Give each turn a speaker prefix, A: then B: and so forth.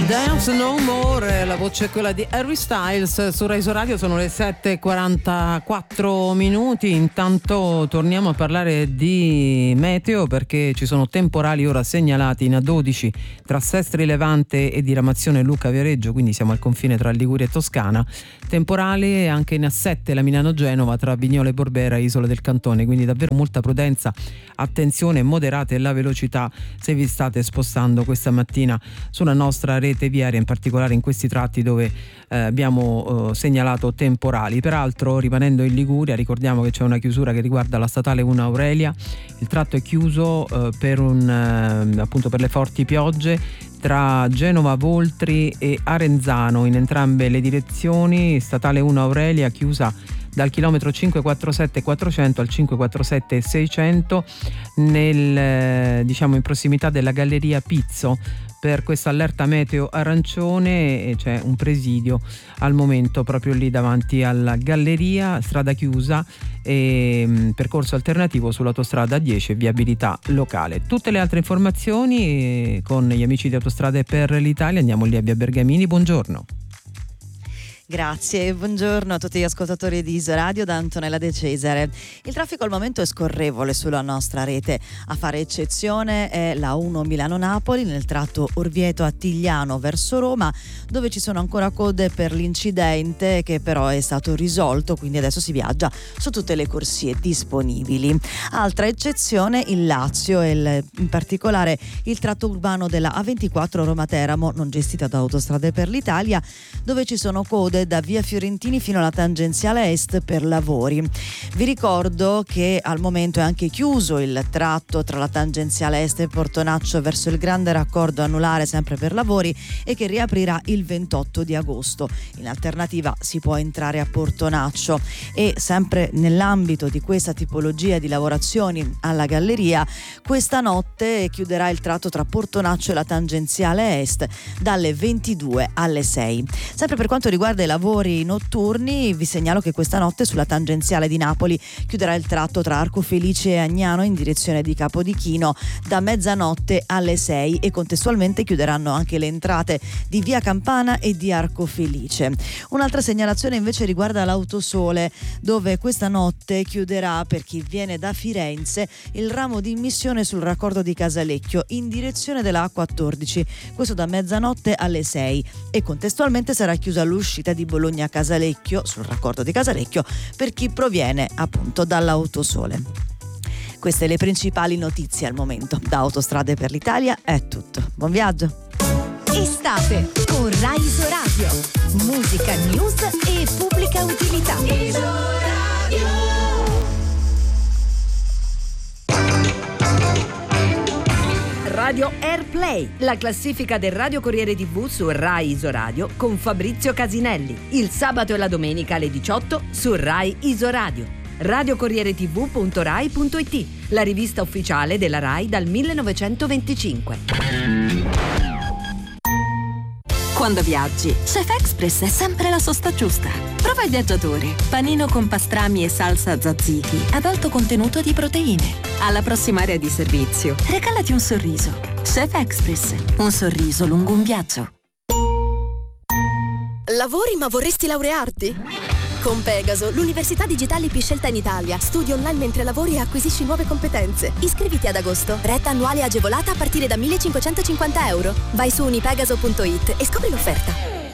A: Dance No More, la voce è quella di Harry Styles. Su Rai Radio sono le 7:44 minuti. Intanto torniamo a parlare di meteo, perché ci sono temporali ora segnalati in A12 tra Sestri Levante e diramazione Lucca Viareggio, quindi siamo al confine tra Liguria e Toscana. Temporali anche in A7 la Milano Genova tra Vignola e Borbera, isole del Cantone, quindi davvero molta prudenza, attenzione, moderate la velocità se vi state spostando questa mattina sulla nostra rete viaria, in particolare in questi tratti dove abbiamo segnalato temporali. Peraltro, rimanendo in Liguria, ricordiamo che c'è una chiusura che riguarda la statale 1 Aurelia. Il tratto è chiuso appunto per le forti piogge tra Genova Voltri e Arenzano in entrambe le direzioni. Statale 1 Aurelia chiusa dal chilometro 547 400 al 547 600 in prossimità della Galleria Pizzo. Per questa allerta meteo arancione c'è un presidio al momento proprio lì davanti alla galleria, strada chiusa e percorso alternativo sull'autostrada 10 e viabilità locale. Tutte le altre informazioni con gli amici di Autostrade per l'Italia. Andiamo lì a via Bergamini. Buongiorno.
B: Grazie e buongiorno a tutti gli ascoltatori di Isoradio da Antonella De Cesare. Il traffico al momento è scorrevole sulla nostra rete. A fare eccezione è la 1 Milano-Napoli nel tratto Orvieto-Attigliano verso Roma, dove ci sono ancora code per l'incidente che però è stato risolto, quindi adesso si viaggia su tutte le corsie disponibili. Altra eccezione il Lazio e in particolare il tratto urbano della A24 Roma-Teramo, non gestita da Autostrade per l'Italia, dove ci sono code da via Fiorentini fino alla tangenziale est per lavori. Vi ricordo che al momento è anche chiuso il tratto tra la tangenziale est e Portonaccio verso il grande raccordo anulare, sempre per lavori, e che riaprirà il 28 di agosto. In alternativa si può entrare a Portonaccio, e sempre nell'ambito di questa tipologia di lavorazioni alla galleria, questa notte chiuderà il tratto tra Portonaccio e la tangenziale est dalle 22 alle 6. Sempre per quanto riguarda i lavori notturni, vi segnalo che questa notte sulla tangenziale di Napoli chiuderà il tratto tra Arco Felice e Agnano in direzione di Capodichino da mezzanotte alle 6, e contestualmente chiuderanno anche le entrate di via Campana e di Arco Felice. Un'altra segnalazione invece riguarda l'Autosole, dove questa notte chiuderà per chi viene da Firenze il ramo di immissione sul raccordo di Casalecchio in direzione della A14, questo da mezzanotte alle 6, e contestualmente sarà chiusa l'uscita di Bologna Casalecchio sul raccordo di Casalecchio per chi proviene appunto dall'Autosole. Queste le principali notizie al momento. Da Autostrade per l'Italia è tutto. Buon viaggio.
C: Estate con Rai Isoradio. Musica, news e pubblica utilità. Isoradio. Radio Airplay, la classifica del Radio Corriere TV su Rai Isoradio con Fabrizio Casinelli. Il sabato e la domenica alle 18 su Rai Isoradio. radiocorrieretv.rai.it, la rivista ufficiale della Rai dal 1925.
D: Quando viaggi, Chef Express è sempre la sosta giusta. Prova il viaggiatore, panino con pastrami e salsa tzatziki ad alto contenuto di proteine. Alla prossima area di servizio, regalati un sorriso. Chef Express, un sorriso lungo un viaggio.
E: Lavori ma vorresti laurearti? Con Pegaso, l'università digitale più scelta in Italia. Studi online mentre lavori e acquisisci nuove competenze. Iscriviti ad agosto. Retta annuale agevolata a partire da €1.550. Vai su unipegaso.it e scopri l'offerta.